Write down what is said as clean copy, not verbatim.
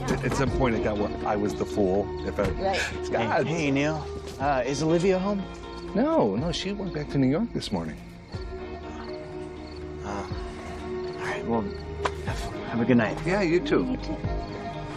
At some point, it got what I was the fool. Right. Scott. Hey, Neil. Is Olivia home? No, she went back to New York this morning. All right, well, have a good night. Yeah, you too. You too.